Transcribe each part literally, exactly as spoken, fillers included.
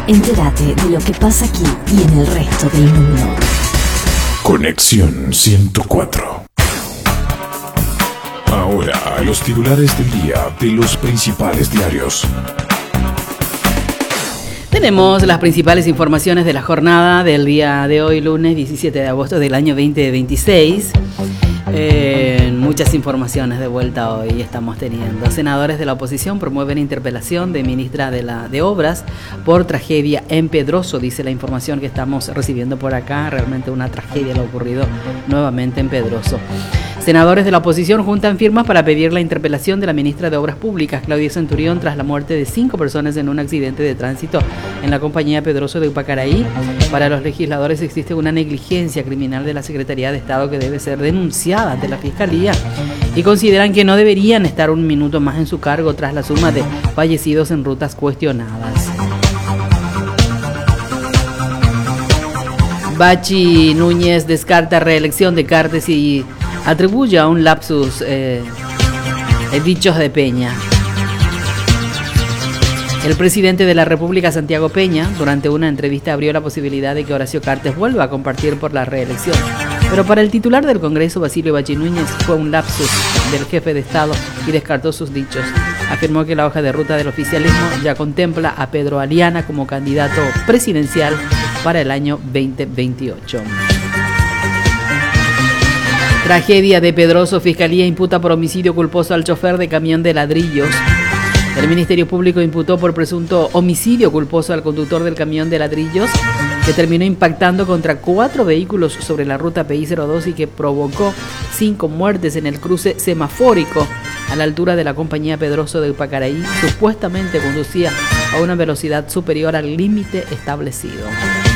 Entérate de lo que pasa aquí y en el resto del mundo. Conexión ciento cuatro. Ahora, los titulares del día de los principales diarios. Tenemos las principales informaciones de la jornada del día de hoy, lunes diecisiete de agosto del año veinte veintiséis. Eh, muchas informaciones de vuelta hoy estamos teniendo. Senadores de la oposición promueven interpelación de ministra de, la, de Obras por tragedia en Pedroso, dice la información que estamos recibiendo por acá. Realmente una tragedia lo ha ocurrido nuevamente en Pedroso. Senadores de la oposición juntan firmas para pedir la interpelación de la ministra de Obras Públicas, Claudia Centurión, tras la muerte de cinco personas en un accidente de tránsito en la compañía Pedroso de Upacaraí. Para los legisladores existe una negligencia criminal de la Secretaría de Estado que debe ser denunciada ante la Fiscalía y consideran que no deberían estar un minuto más en su cargo tras la suma de fallecidos en rutas cuestionadas. Bachi Núñez descarta reelección de Cartes y atribuye a un lapsus eh, dichos de Peña. El presidente de la República, Santiago Peña, durante una entrevista abrió la posibilidad de que Horacio Cartes vuelva a compartir por la reelección. Pero para el titular del Congreso, Basilio Bachi Núñez, fue un lapsus del jefe de Estado y descartó sus dichos. Afirmó que la hoja de ruta del oficialismo ya contempla a Pedro Aliana como candidato presidencial para el año veinte veintiocho. Tragedia de Pedroso. Fiscalía imputa por homicidio culposo al chofer de camión de ladrillos. El Ministerio Público imputó por presunto homicidio culposo al conductor del camión de ladrillos que terminó impactando contra cuatro vehículos sobre la ruta P I cero dos y que provocó cinco muertes en el cruce semafórico a la altura de la compañía Pedroso de Upacaraí. Supuestamente conducía a una velocidad superior al límite establecido.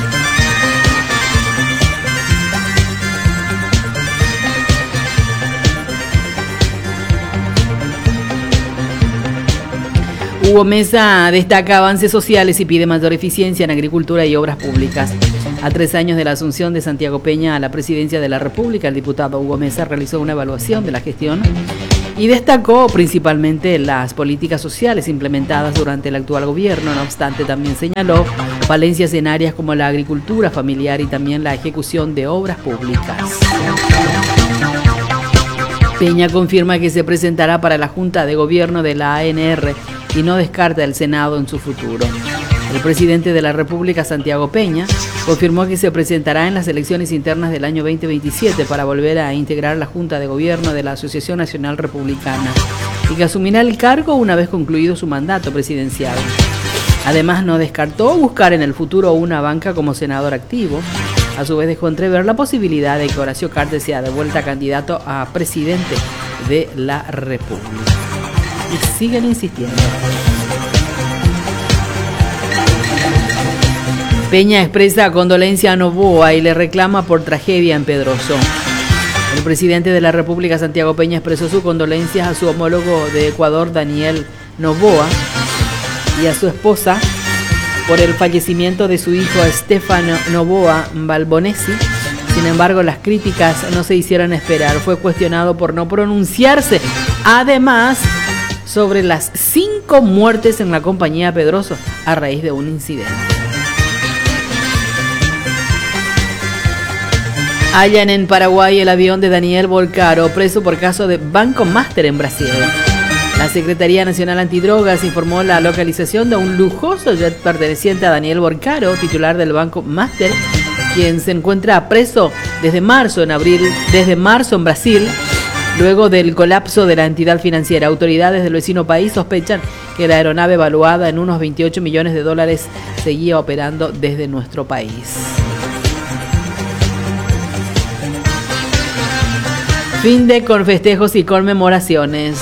Hugo Mesa destaca avances sociales y pide mayor eficiencia en agricultura y obras públicas. A tres años de la asunción de Santiago Peña a la presidencia de la República, el diputado Hugo Mesa realizó una evaluación de la gestión y destacó principalmente las políticas sociales implementadas durante el actual gobierno. No obstante, también señaló falencias en áreas como la agricultura familiar y también la ejecución de obras públicas. Peña confirma que se presentará para la Junta de Gobierno de la A N R y no descarta el Senado en su futuro. El presidente de la República, Santiago Peña, confirmó que se presentará en las elecciones internas del año veinte veintisiete para volver a integrar la Junta de Gobierno de la Asociación Nacional Republicana y que asumirá el cargo una vez concluido su mandato presidencial. Además, no descartó buscar en el futuro una banca como senador activo. A su vez, dejó entrever la posibilidad de que Horacio Cartes sea de vuelta candidato a presidente de la República. Y siguen insistiendo. Peña expresa condolencia a Noboa y le reclama por tragedia en Pedroso. El presidente de la República, Santiago Peña, expresó sus condolencias a su homólogo de Ecuador, Daniel Noboa, y a su esposa por el fallecimiento de su hijo Estefano Noboa Balbonesi. Sin embargo, las críticas no se hicieron esperar. Fue cuestionado por no pronunciarse, además, sobre las cinco muertes en la compañía Pedroso a raíz de un incidente. Hallan en Paraguay el avión de Daniel Volcaro, preso por caso de Banco Master en Brasil. La Secretaría Nacional Antidrogas informó la localización de un lujoso jet perteneciente a Daniel Volcaro, titular del Banco Master, quien se encuentra preso desde marzo en abril, desde marzo en Brasil, luego del colapso de la entidad financiera. Autoridades del vecino país sospechan que la aeronave evaluada en unos veintiocho millones de dólares seguía operando desde nuestro país. Fin de con festejos y conmemoraciones.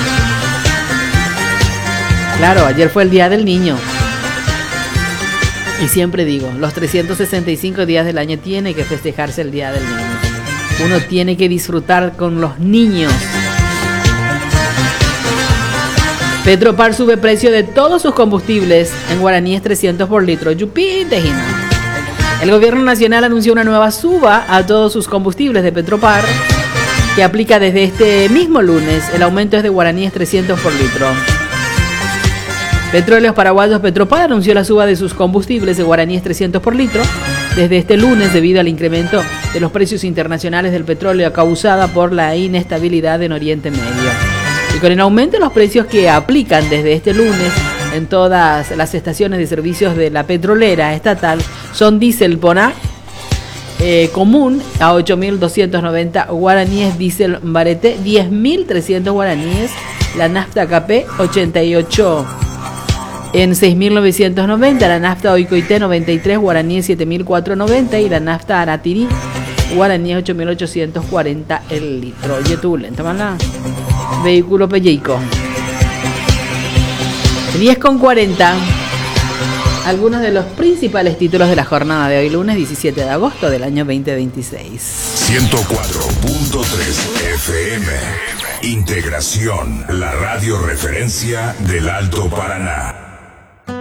Claro, ayer fue el Día del Niño. Y siempre digo, los trescientos sesenta y cinco días del año tiene que festejarse el Día del Niño. Uno tiene que disfrutar con los niños. Petropar sube precio de todos sus combustibles. En guaraníes trescientos por litro. Yupín, tejina. El gobierno nacional anunció una nueva suba a todos sus combustibles de Petropar, que aplica desde este mismo lunes. El aumento es de guaraníes trescientos por litro. Petróleos Paraguayos Petropar anunció la suba de sus combustibles de guaraníes trescientos por litro desde este lunes debido al incremento de los precios internacionales del petróleo causada por la inestabilidad en Oriente Medio. Y con el aumento de los precios que aplican desde este lunes en todas las estaciones de servicios de la petrolera estatal, son diésel Poná eh, común a ocho mil doscientos noventa guaraníes, diésel Barete diez mil trescientos guaraníes, la nafta K P ochenta y ocho en seis mil novecientos noventa, la nafta Oicoité noventa y tres guaraníes siete mil cuatrocientos noventa y la nafta Anatirí guaraníes ocho mil ochocientos cuarenta el litro. Oye tú, lenta mala. Vehículo Pelleico. diez con cuarenta. Algunos de los principales títulos de la jornada de hoy, lunes diecisiete de agosto del año veinte veintiséis. ciento cuatro punto tres F M. Integración, la radio referencia del Alto Paraná.